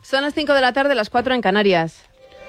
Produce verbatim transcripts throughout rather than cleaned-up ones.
Son las cinco de la tarde, las cuatro en Canarias.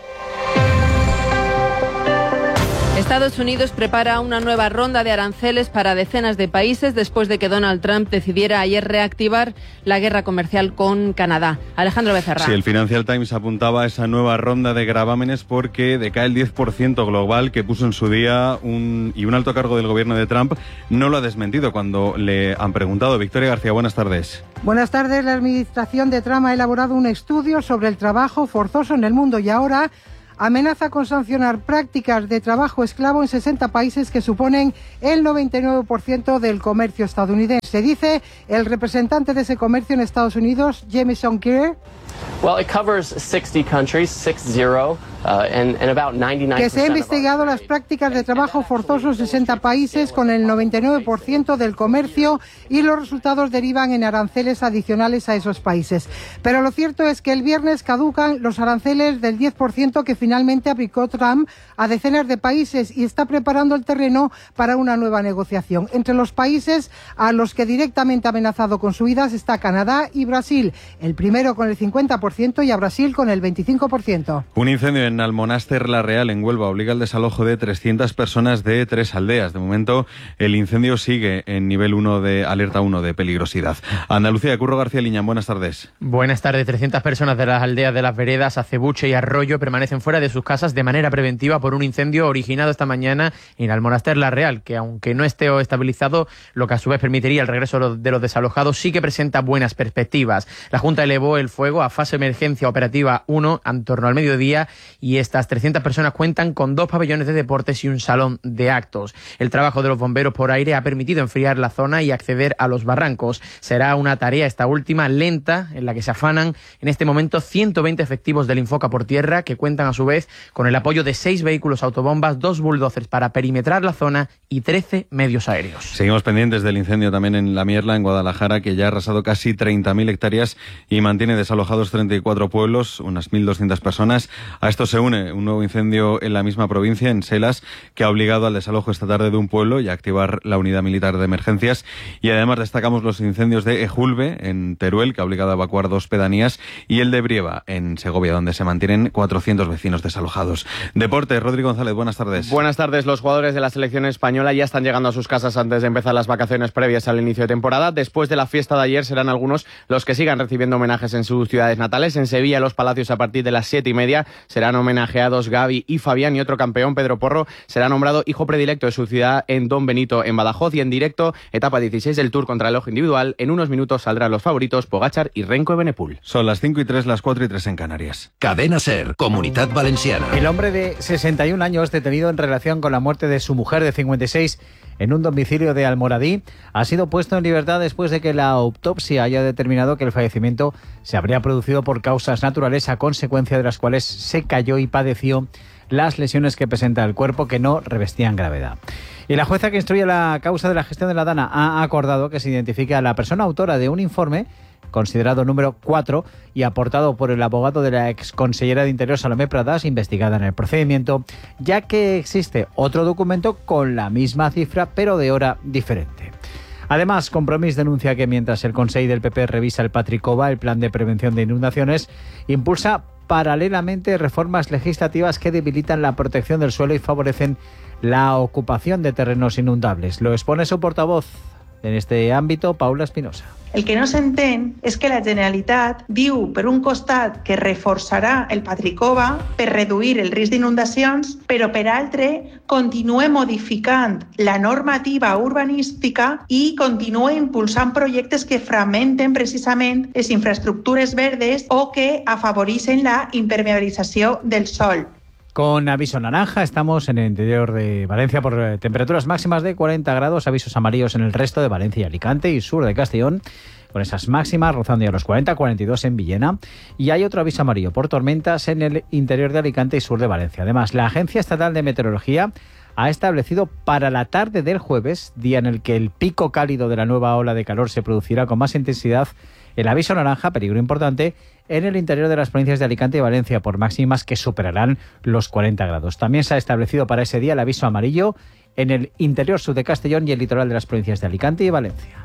Estados Unidos prepara una nueva ronda de aranceles para decenas de países después de que Donald Trump decidiera ayer reactivar la guerra comercial con Canadá. Alejandro Becerra. Sí, el Financial Times apuntaba a esa nueva ronda de gravámenes porque decae el diez por ciento global que puso en su día un, y un alto cargo del gobierno de Trump no lo ha desmentido cuando le han preguntado. Victoria García, buenas tardes. Buenas tardes. La administración de Trump ha elaborado un estudio sobre el trabajo forzoso en el mundo y ahora amenaza con sancionar prácticas de trabajo esclavo en sesenta países que suponen el noventa y nueve por ciento del comercio estadounidense. Dice el representante de ese comercio en Estados Unidos, Jamieson Greer, Well, it covers sixty countries, six zero, uh, and, and about ninety-nine percent que se ha investigado las prácticas de trabajo forzoso en sesenta países con el noventa y nueve por ciento del comercio y los resultados derivan en aranceles adicionales a esos países. Pero lo cierto es que el viernes caducan los aranceles del diez por ciento que finalmente aplicó Trump a decenas de países y está preparando el terreno para una nueva negociación. Entre los países a los que directamente ha amenazado con subidas está Canadá y Brasil, el primero con el cincuenta por ciento y a Brasil con el veinticinco por ciento. Un incendio en Almonaster La Real, en Huelva, obliga al desalojo de trescientas personas de tres aldeas. De momento, el incendio sigue en nivel uno de alerta uno de peligrosidad. Andalucía, Curro García Liñán, buenas tardes. Buenas tardes. trescientas personas de las aldeas de Las Veredas, Acebuche y Arroyo permanecen fuera de sus casas de manera preventiva por un incendio originado esta mañana en Almonaster La Real, que aunque no esté estabilizado, lo que a su vez permitiría el regreso de los desalojados, sí que presenta buenas perspectivas. La Junta elevó el fuego a fase emergencia operativa uno en torno al mediodía y estas trescientas personas cuentan con dos pabellones de deportes y un salón de actos. El trabajo de los bomberos por aire ha permitido enfriar la zona y acceder a los barrancos. Será una tarea, esta última, lenta, en la que se afanan en este momento ciento veinte efectivos del Infoca por tierra, que cuentan a su vez con el apoyo de seis vehículos autobombas, dos bulldozers para perimetrar la zona y trece medios aéreos. Seguimos pendientes del incendio también en La Mierla, en Guadalajara, que ya ha arrasado casi treinta mil hectáreas y mantiene desalojados treinta y cuatro pueblos, unas mil doscientas personas. A esto se une un nuevo incendio en la misma provincia, en Selas, que ha obligado al desalojo esta tarde de un pueblo y a activar la unidad militar de emergencias. Y además destacamos los incendios de Ejulbe, en Teruel, que ha obligado a evacuar dos pedanías, y el de Brieva, en Segovia, donde se mantienen cuatrocientos vecinos desalojados. Deportes, Rodrigo González, buenas tardes. Buenas tardes. Los jugadores de la selección española ya están llegando a sus casas antes de empezar las vacaciones previas al inicio de temporada. Después de la fiesta de ayer serán algunos los que sigan recibiendo homenajes en sus ciudades natales. En Sevilla, los Palacios, a partir de las siete y media serán homenajeados Gaby y Fabián, y otro campeón, Pedro Porro, será nombrado hijo predilecto de su ciudad en Don Benito, en Badajoz. Y en directo, etapa dieciséis del Tour contra el reloj individual. En unos minutos saldrán los favoritos Pogačar y Renko Evenepoel. Son las cinco y tres, las cuatro y tres en Canarias. Cadena SER, Comunidad Valenciana. El hombre de sesenta y un años, detenido en relación con la muerte de su mujer de cincuenta y seis en un domicilio de Almoradí, ha sido puesto en libertad después de que la autopsia haya determinado que el fallecimiento se habría producido por causas naturales, a consecuencia de las cuales se cayó y padeció las lesiones que presenta el cuerpo, que no revestían gravedad. Y la jueza que instruye la causa de la gestión de la Dana ha acordado que se identifique a la persona autora de un informe considerado número cuatro y aportado por el abogado de la exconsellera de Interior, Salomé Pradas, investigada en el procedimiento, ya que existe otro documento con la misma cifra pero de hora diferente. Además, Compromís denuncia que mientras el Consell del P P revisa el Patricova, el plan de prevención de inundaciones, impulsa paralelamente reformas legislativas que debilitan la protección del suelo y favorecen la ocupación de terrenos inundables. Lo expone su portavoz en este ámbito, Paula Espinosa. El que no s'entén és que la Generalitat diu, per un costat, que reforçarà el Patricova per reduir el risc d'inundacions, però per altre continua modificant la normativa urbanística i continua impulsant projectes que fragmenten precisament les infraestructures verdes o que afavoreixen la impermeabilització del sòl. Con aviso naranja, estamos en el interior de Valencia por temperaturas máximas de cuarenta grados, avisos amarillos en el resto de Valencia y Alicante y sur de Castellón, con esas máximas rozando ya los cuarenta, cuarenta y dos en Villena, y hay otro aviso amarillo por tormentas en el interior de Alicante y sur de Valencia. Además, la Agencia Estatal de Meteorología ha establecido para la tarde del jueves, día en el que el pico cálido de la nueva ola de calor se producirá con más intensidad, el aviso naranja, peligro importante, en el interior de las provincias de Alicante y Valencia por máximas que superarán los cuarenta grados. También se ha establecido para ese día el aviso amarillo en el interior sur de Castellón y el litoral de las provincias de Alicante y Valencia.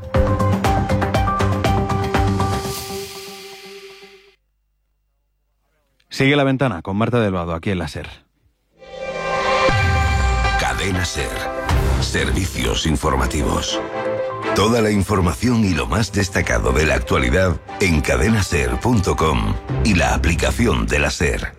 Sigue La Ventana con Marta del Vado, aquí en la SER. Cadena SER. Servicios informativos. Toda la información y lo más destacado de la actualidad en cadena ser punto com y la aplicación de la SER.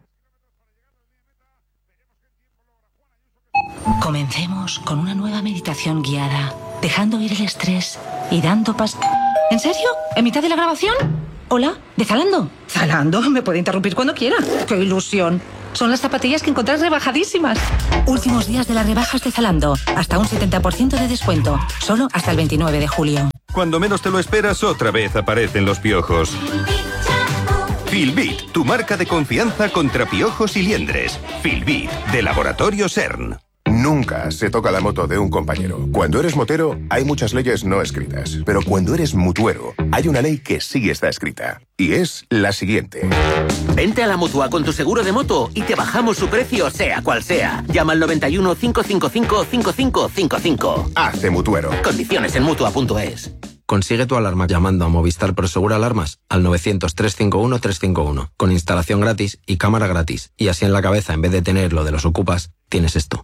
Comencemos con una nueva meditación guiada, dejando ir el estrés y dando pas... ¿En serio? ¿En mitad de la grabación? Hola, ¿de Zalando? Zalando, me puede interrumpir cuando quiera. ¡Qué ilusión! Son las zapatillas que encontrás rebajadísimas. Últimos días de las rebajas de Zalando. Hasta un setenta por ciento de descuento. Solo hasta el veintinueve de julio. Cuando menos te lo esperas, otra vez aparecen los piojos. Filbit, tu marca de confianza contra piojos y liendres. Filbit, de Laboratorio CERN. Nunca se toca la moto de un compañero. Cuando eres motero, hay muchas leyes no escritas. Pero cuando eres mutuero, hay una ley que sí está escrita. Y es la siguiente. Vente a la Mutua con tu seguro de moto y te bajamos su precio, sea cual sea. Llama al noventa y uno, cinco cinco cinco, cinco cinco cinco cinco. Hazte mutuero. Condiciones en mutua punto es. Consigue tu alarma llamando a Movistar Prosegur Alarmas al novecientos, trescientos cincuenta y uno, trescientos cincuenta y uno, con instalación gratis y cámara gratis. Y así en la cabeza, en vez de tener lo de los ocupas, tienes esto.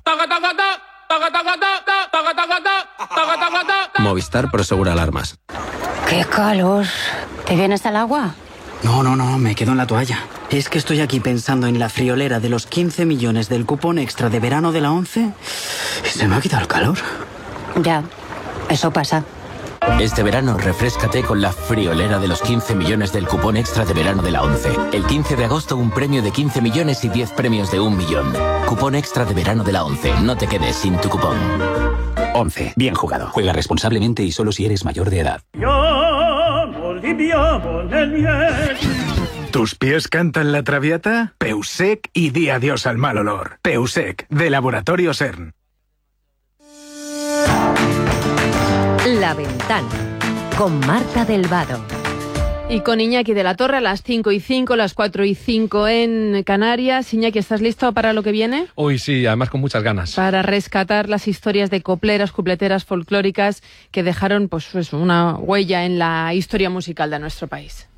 Movistar Prosegur Alarmas. ¡Qué calor! ¿Te vienes al agua? No, no, no, me quedo en la toalla. Es que estoy aquí pensando en la friolera de los quince millones del cupón extra de verano de la ONCE y se me ha quitado el calor. Ya, eso pasa. Este verano refréscate con la friolera de los quince millones del cupón extra de verano de la ONCE. El quince de agosto un premio de quince millones y diez premios de un millón. Cupón extra de verano de la ONCE. No te quedes sin tu cupón. ONCE. Bien jugado. Juega responsablemente y solo si eres mayor de edad. ¿Tus pies cantan la traviata? Peusec y di adiós al mal olor. Peusec, de Laboratorio CERN. La Ventana, con Marta del Vado. Y con Iñaki de la Torre a las cinco y cinco, las cuatro y cinco en Canarias. Iñaki, ¿estás listo para lo que viene? Hoy sí, además con muchas ganas. Para rescatar las historias de copleras, cupleteras folclóricas que dejaron pues, pues una huella en la historia musical de nuestro país.